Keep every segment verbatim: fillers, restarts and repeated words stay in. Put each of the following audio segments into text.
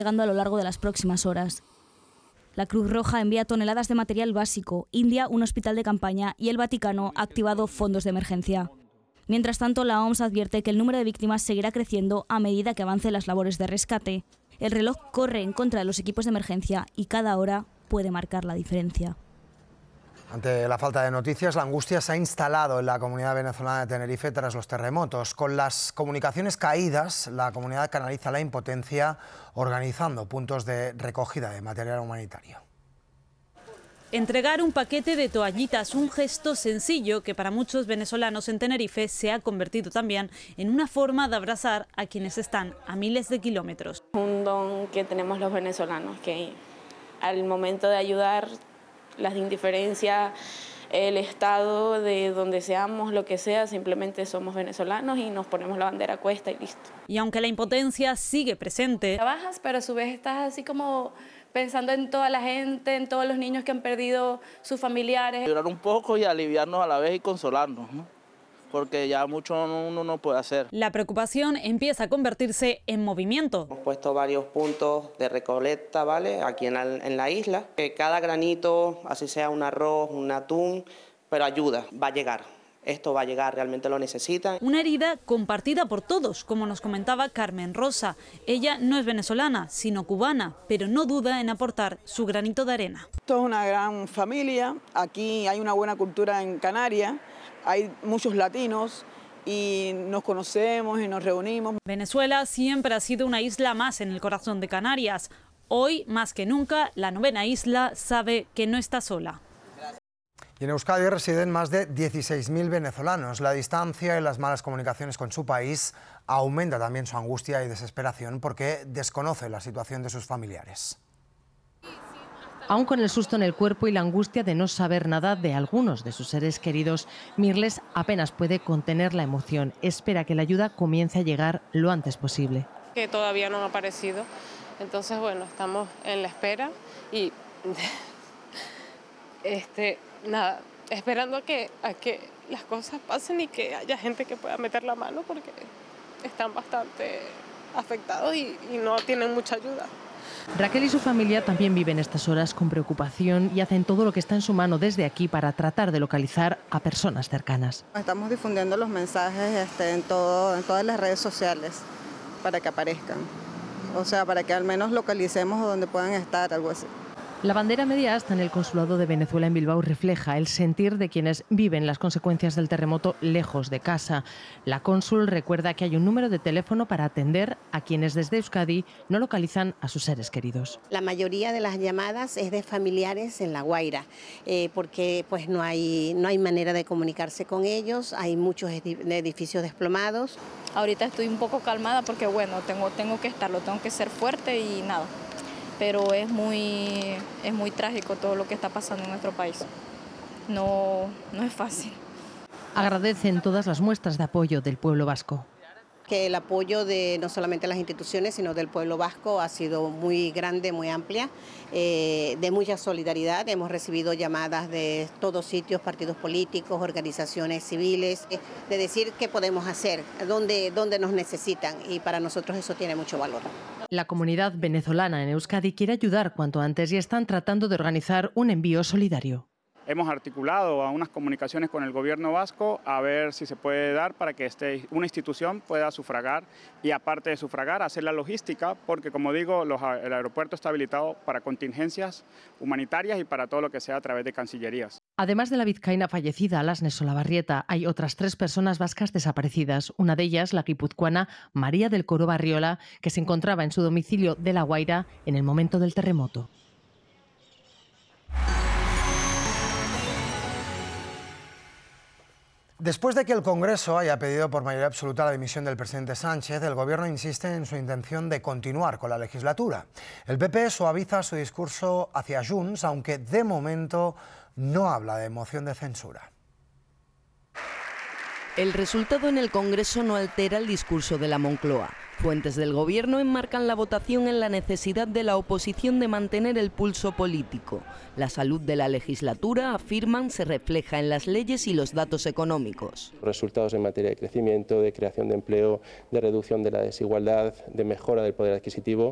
llegando a lo largo de las próximas horas. La Cruz Roja envía toneladas de material básico, India un hospital de campaña y el Vaticano ha activado fondos de emergencia. Mientras tanto, la O M S advierte que el número de víctimas seguirá creciendo a medida que avancen las labores de rescate. El reloj corre en contra de los equipos de emergencia y cada hora puede marcar la diferencia. Ante la falta de noticias, la angustia se ha instalado en la comunidad venezolana de Tenerife tras los terremotos. Con las comunicaciones caídas, la comunidad canaliza la impotencia organizando puntos de recogida de material humanitario. Entregar un paquete de toallitas, un gesto sencillo que para muchos venezolanos en Tenerife se ha convertido también en una forma de abrazar a quienes están a miles de kilómetros. Un don que tenemos los venezolanos, que al momento de ayudar, las indiferencias, el estado de donde seamos, lo que sea, simplemente somos venezolanos y nos ponemos la bandera a cuesta y listo. Y aunque la impotencia sigue presente, trabajas, pero a su vez estás así como pensando en toda la gente, en todos los niños que han perdido sus familiares. Llorar un poco y aliviarnos a la vez y consolarnos, ¿no? Porque ya mucho uno no puede hacer. La preocupación empieza a convertirse en movimiento. Hemos puesto varios puntos de recolecta, ¿vale? Aquí en la, en la isla. Que cada granito, así sea un arroz, un atún, pero ayuda, va a llegar. Esto va a llegar, realmente lo necesitan. Una herida compartida por todos, como nos comentaba Carmen Rosa. Ella no es venezolana, sino cubana, pero no duda en aportar su granito de arena. Esto es una gran familia. Aquí hay una buena cultura en Canarias. Hay muchos latinos y nos conocemos y nos reunimos. Venezuela siempre ha sido una isla más en el corazón de Canarias. Hoy, más que nunca, la novena isla sabe que no está sola. Y en Euskadi residen más de dieciséis mil venezolanos. La distancia y las malas comunicaciones con su país aumenta también su angustia y desesperación porque desconoce la situación de sus familiares. Aún con el susto en el cuerpo y la angustia de no saber nada de algunos de sus seres queridos, Mirles apenas puede contener la emoción. Espera que la ayuda comience a llegar lo antes posible. Que todavía no ha aparecido. Entonces, bueno, estamos en la espera y este, nada, esperando a que, a que las cosas pasen y que haya gente que pueda meter la mano porque están bastante afectados y, y no tienen mucha ayuda. Raquel y su familia también viven estas horas con preocupación y hacen todo lo que está en su mano desde aquí para tratar de localizar a personas cercanas. Estamos difundiendo los mensajes este, en, todo, en todas las redes sociales para que aparezcan, o sea, para que al menos localicemos donde puedan estar, algo así. La bandera media asta en el Consulado de Venezuela en Bilbao refleja el sentir de quienes viven las consecuencias del terremoto lejos de casa. La cónsul recuerda que hay un número de teléfono para atender a quienes desde Euskadi no localizan a sus seres queridos. La mayoría de las llamadas es de familiares en La Guaira, eh, porque pues no hay, no hay manera de comunicarse con ellos, hay muchos edificios desplomados. Ahorita estoy un poco calmada porque bueno, tengo, tengo que estarlo, tengo que ser fuerte y nada. Pero es muy, es muy trágico todo lo que está pasando en nuestro país. No, no es fácil. Agradecen todas las muestras de apoyo del pueblo vasco. Que el apoyo de no solamente las instituciones, sino del pueblo vasco ha sido muy grande, muy amplia, eh, de mucha solidaridad. Hemos recibido llamadas de todos sitios, partidos políticos, organizaciones civiles, eh, de decir qué podemos hacer, dónde, dónde nos necesitan, y para nosotros eso tiene mucho valor. La comunidad venezolana en Euskadi quiere ayudar cuanto antes y están tratando de organizar un envío solidario. Hemos articulado a unas comunicaciones con el gobierno vasco a ver si se puede dar para que este, una institución pueda sufragar y, aparte de sufragar, hacer la logística, porque, como digo, los, el aeropuerto está habilitado para contingencias humanitarias y para todo lo que sea a través de cancillerías. Además de la vizcaína fallecida, Lasnes Olavarrieta, hay otras tres personas vascas desaparecidas. Una de ellas, la guipuzcoana María del Coro Barriola, que se encontraba en su domicilio de La Guaira en el momento del terremoto. Después de que el Congreso haya pedido por mayoría absoluta la dimisión del presidente Sánchez, el Gobierno insiste en su intención de continuar con la legislatura. El P P suaviza su discurso hacia Junts, aunque de momento no habla de moción de censura. El resultado en el Congreso no altera el discurso de la Moncloa. Fuentes del Gobierno enmarcan la votación en la necesidad de la oposición de mantener el pulso político. La salud de la legislatura, afirman, se refleja en las leyes y los datos económicos. Resultados en materia de crecimiento, de creación de empleo, de reducción de la desigualdad, de mejora del poder adquisitivo,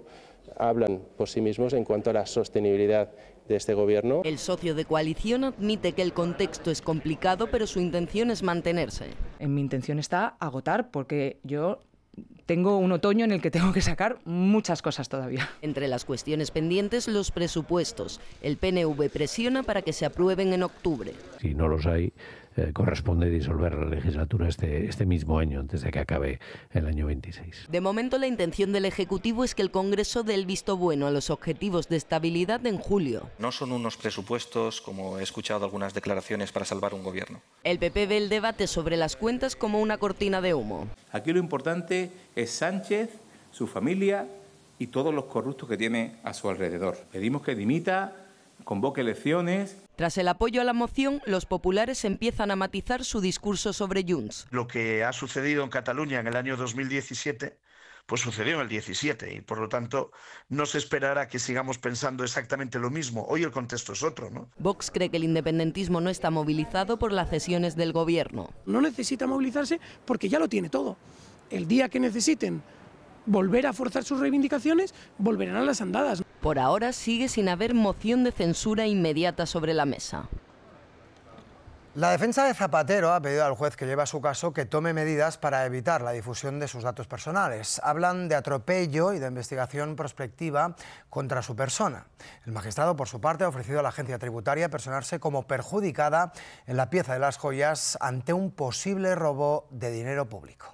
hablan por sí mismos en cuanto a la sostenibilidad de este gobierno. El socio de coalición admite que el contexto es complicado, pero su intención es mantenerse. En mi intención está agotar, porque yo tengo un otoño en el que tengo que sacar muchas cosas todavía. Entre las cuestiones pendientes, los presupuestos. El P N V presiona para que se aprueben en octubre. Si no los hay, eh, corresponde disolver la legislatura este, este mismo año, antes de que acabe el año veintiséis. De momento, la intención del Ejecutivo es que el Congreso dé el visto bueno a los objetivos de estabilidad en julio. No son unos presupuestos, como he escuchado algunas declaraciones, para salvar un gobierno. El P P ve el debate sobre las cuentas como una cortina de humo. Aquí lo importante es Sánchez, su familia y todos los corruptos que tiene a su alrededor. Pedimos que dimita, convoque elecciones. Tras el apoyo a la moción, los populares empiezan a matizar su discurso sobre Junts. Lo que ha sucedido en Cataluña en el año dos mil diecisiete, pues sucedió en el diecisiete y por lo tanto no se esperará que sigamos pensando exactamente lo mismo. Hoy el contexto es otro, ¿no? Vox cree que el independentismo no está movilizado por las cesiones del gobierno. No necesita movilizarse porque ya lo tiene todo. El día que necesiten volver a forzar sus reivindicaciones, volverán a las andadas. Por ahora sigue sin haber moción de censura inmediata sobre la mesa. La defensa de Zapatero ha pedido al juez que lleva su caso que tome medidas para evitar la difusión de sus datos personales. Hablan de atropello y de investigación prospectiva contra su persona. El magistrado, por su parte, ha ofrecido a la agencia tributaria personarse como perjudicada en la pieza de las joyas ante un posible robo de dinero público.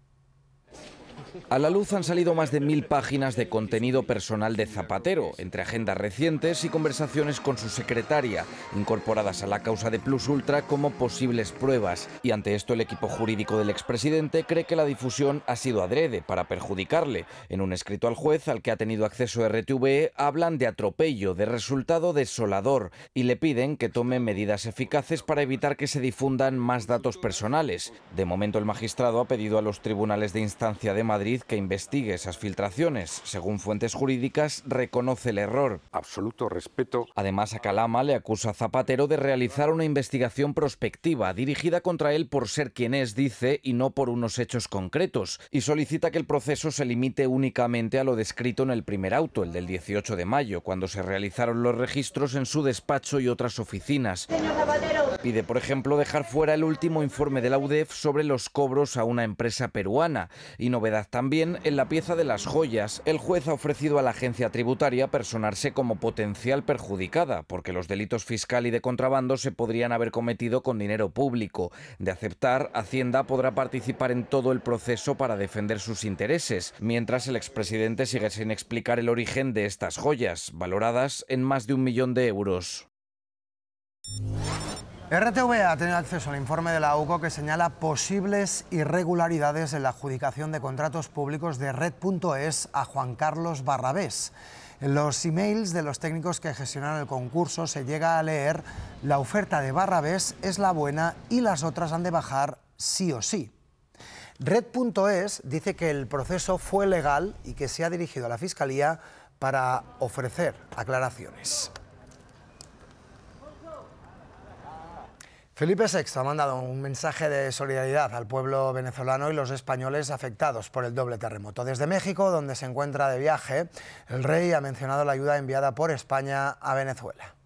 A la luz han salido más de mil páginas de contenido personal de Zapatero, entre agendas recientes y conversaciones con su secretaria, incorporadas a la causa de Plus Ultra como posibles pruebas. Y ante esto el equipo jurídico del expresidente cree que la difusión ha sido adrede para perjudicarle. En un escrito al juez, al que ha tenido acceso R T V E, hablan de atropello, de resultado desolador, y le piden que tome medidas eficaces para evitar que se difundan más datos personales. De momento el magistrado ha pedido a los tribunales de instancia de Madrid que investigue esas filtraciones. Según fuentes jurídicas, reconoce el error. Absoluto respeto. Además, a Calama le acusa a Zapatero de realizar una investigación prospectiva dirigida contra él por ser quien es, dice, y no por unos hechos concretos, y solicita que el proceso se limite únicamente a lo descrito en el primer auto, el del dieciocho de mayo, cuando se realizaron los registros en su despacho y otras oficinas. Pide, por ejemplo, dejar fuera el último informe de la U D E F sobre los cobros a una empresa peruana, y novedad también en la pieza de las joyas. El juez ha ofrecido a la agencia tributaria personarse como potencial perjudicada, porque los delitos fiscal y de contrabando se podrían haber cometido con dinero público. De aceptar, Hacienda podrá participar en todo el proceso para defender sus intereses, mientras el expresidente sigue sin explicar el origen de estas joyas, valoradas en más de un millón de euros. R T V E ha tenido acceso al informe de la U C O que señala posibles irregularidades en la adjudicación de contratos públicos de Red punto es a Juan Carlos Barrabés. En los emails de los técnicos que gestionaron el concurso se llega a leer: la oferta de Barrabés es la buena y las otras han de bajar sí o sí. Red punto es dice que el proceso fue legal y que se ha dirigido a la Fiscalía para ofrecer aclaraciones. Felipe sexto ha mandado un mensaje de solidaridad al pueblo venezolano y los españoles afectados por el doble terremoto. Desde México, donde se encuentra de viaje, el rey ha mencionado la ayuda enviada por España a Venezuela.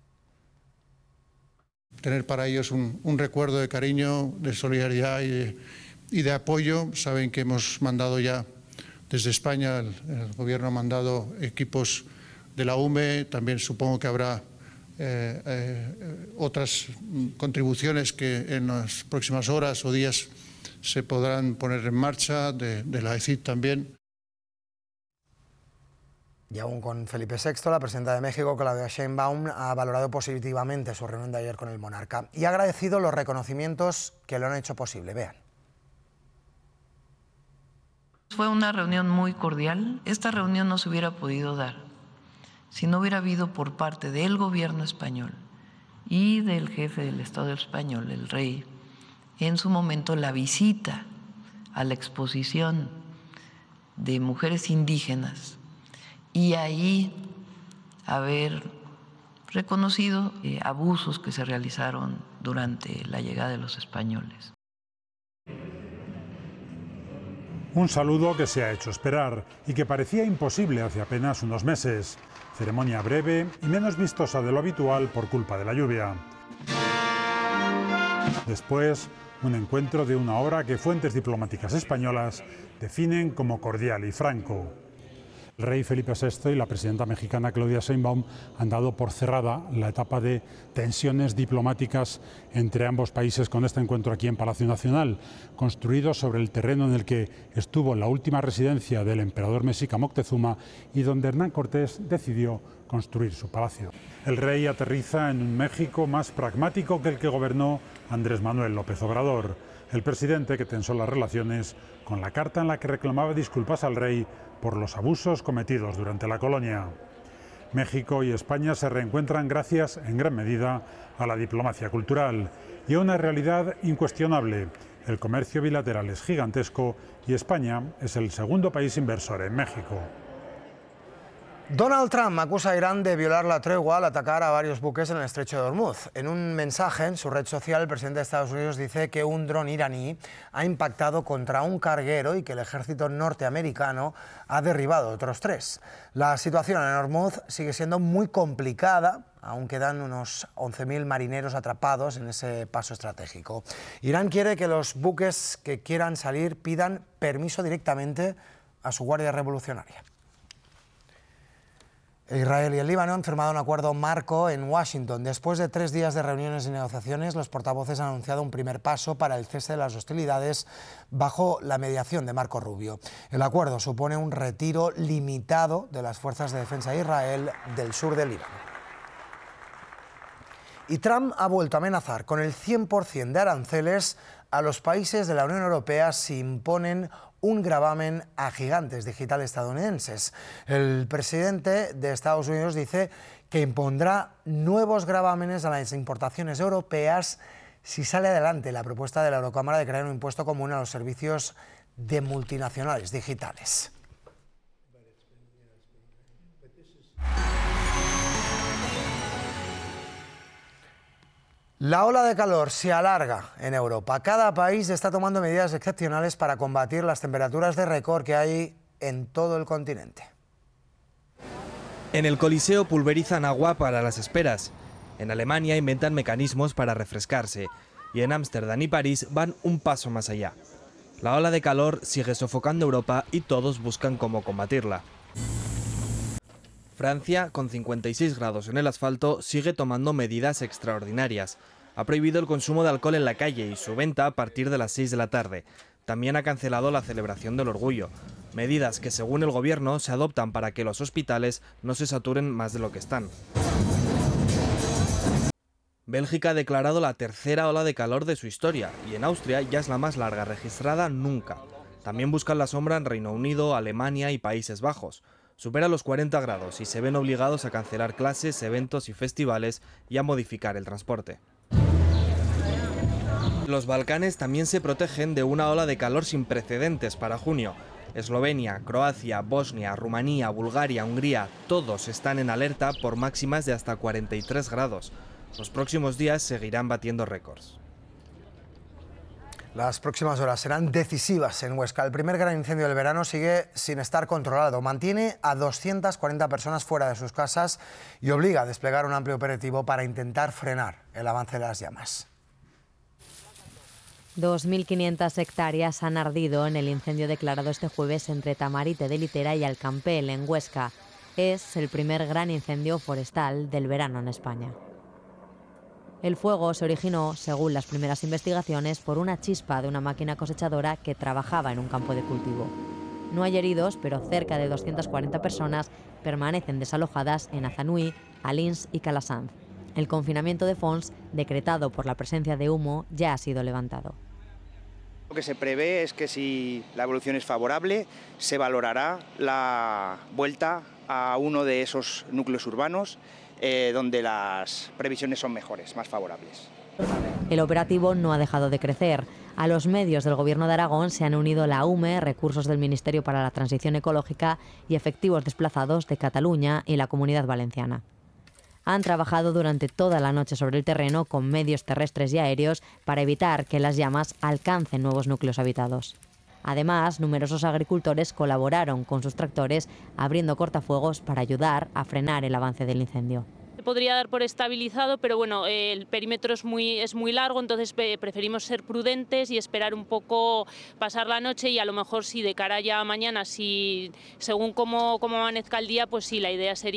Tener para ellos un, un recuerdo de cariño, de solidaridad y de, y de apoyo. Saben que hemos mandado ya desde España, el, el gobierno ha mandado equipos de la U M E, también supongo que habrá Eh, eh, otras contribuciones que en las próximas horas o días se podrán poner en marcha, de, de la E C I D también. Y aún con Felipe sexto, la presidenta de México, Claudia Sheinbaum, ha valorado positivamente su reunión de ayer con el monarca y ha agradecido los reconocimientos que lo han hecho posible. Vean. Fue una reunión muy cordial. Esta reunión no se hubiera podido dar si no hubiera habido por parte del gobierno español y del jefe del Estado español, el rey, en su momento la visita a la exposición de mujeres indígenas y ahí haber reconocido eh, abusos que se realizaron durante la llegada de los españoles. Un saludo que se ha hecho esperar y que parecía imposible hace apenas unos meses. Ceremonia breve y menos vistosa de lo habitual por culpa de la lluvia. Después, un encuentro de una hora que fuentes diplomáticas españolas definen como cordial y franco. El rey Felipe sexto y la presidenta mexicana Claudia Sheinbaum han dado por cerrada la etapa de tensiones diplomáticas entre ambos países con este encuentro aquí en Palacio Nacional, construido sobre el terreno en el que estuvo la última residencia del emperador mexica Moctezuma y donde Hernán Cortés decidió construir su palacio. El rey aterriza en un México más pragmático que el que gobernó Andrés Manuel López Obrador, el presidente que tensó las relaciones con la carta en la que reclamaba disculpas al rey por los abusos cometidos durante la colonia. México y España se reencuentran gracias, en gran medida, a la diplomacia cultural y a una realidad incuestionable. El comercio bilateral es gigantesco y España es el segundo país inversor en México. Donald Trump acusa a Irán de violar la tregua al atacar a varios buques en el estrecho de Hormuz. En un mensaje en su red social, el presidente de Estados Unidos dice que un dron iraní ha impactado contra un carguero y que el ejército norteamericano ha derribado otros tres. La situación en Hormuz sigue siendo muy complicada. Aún quedan unos once mil marineros atrapados en ese paso estratégico. Irán quiere que los buques que quieran salir pidan permiso directamente a su Guardia Revolucionaria. Israel y el Líbano han firmado un acuerdo marco en Washington. Después de tres días de reuniones y negociaciones, los portavoces han anunciado un primer paso para el cese de las hostilidades bajo la mediación de Marco Rubio. El acuerdo supone un retiro limitado de las fuerzas de defensa de Israel del sur del Líbano. Y Trump ha vuelto a amenazar con el cien por cien de aranceles a los países de la Unión Europea si imponen un gravamen a gigantes digitales estadounidenses. El presidente de Estados Unidos dice que impondrá nuevos gravámenes a las importaciones europeas si sale adelante la propuesta de la Eurocámara de crear un impuesto común a los servicios de multinacionales digitales. La ola de calor se alarga en Europa. Cada país está tomando medidas excepcionales para combatir las temperaturas de récord que hay en todo el continente. En el Coliseo pulverizan agua para las esperas. En Alemania inventan mecanismos para refrescarse. Y en Ámsterdam y París van un paso más allá. La ola de calor sigue sofocando Europa y todos buscan cómo combatirla. Francia, con cincuenta y seis grados en el asfalto, sigue tomando medidas extraordinarias. Ha prohibido el consumo de alcohol en la calle y su venta a partir de las seis de la tarde. También ha cancelado la celebración del orgullo. Medidas que, según el gobierno, se adoptan para que los hospitales no se saturen más de lo que están. Bélgica ha declarado la tercera ola de calor de su historia y en Austria ya es la más larga registrada nunca. También buscan la sombra en Reino Unido, Alemania y Países Bajos. Supera los cuarenta grados y se ven obligados a cancelar clases, eventos y festivales y a modificar el transporte. Los Balcanes también se protegen de una ola de calor sin precedentes para junio. Eslovenia, Croacia, Bosnia, Rumanía, Bulgaria, Hungría, todos están en alerta por máximas de hasta cuarenta y tres grados. Los próximos días seguirán batiendo récords. Las próximas horas serán decisivas en Huesca. El primer gran incendio del verano sigue sin estar controlado. Mantiene a doscientas cuarenta personas fuera de sus casas y obliga a desplegar un amplio operativo para intentar frenar el avance de las llamas. dos mil quinientas hectáreas han ardido en el incendio declarado este jueves entre Tamarite de Litera y Alcampel, en Huesca. Es el primer gran incendio forestal del verano en España. El fuego se originó, según las primeras investigaciones, por una chispa de una máquina cosechadora que trabajaba en un campo de cultivo. No hay heridos, pero cerca de doscientas cuarenta personas permanecen desalojadas en Azanui, Alins y Calasanz. El confinamiento de Fons, decretado por la presencia de humo, ya ha sido levantado. Lo que se prevé es que si la evolución es favorable, se valorará la vuelta a uno de esos núcleos urbanos Eh, donde las previsiones son mejores, más favorables. El operativo no ha dejado de crecer. A los medios del Gobierno de Aragón se han unido la U M E, recursos del Ministerio para la Transición Ecológica y efectivos desplazados de Cataluña y la Comunidad Valenciana. Han trabajado durante toda la noche sobre el terreno con medios terrestres y aéreos para evitar que las llamas alcancen nuevos núcleos habitados. Además, numerosos agricultores colaboraron con sus tractores abriendo cortafuegos para ayudar a frenar el avance del incendio. Se podría dar por estabilizado, pero bueno, el perímetro es muy, es muy largo, entonces preferimos ser prudentes y esperar un poco, pasar la noche, y a lo mejor si de cara ya a mañana, si según cómo, cómo amanezca el día, pues sí, la idea sería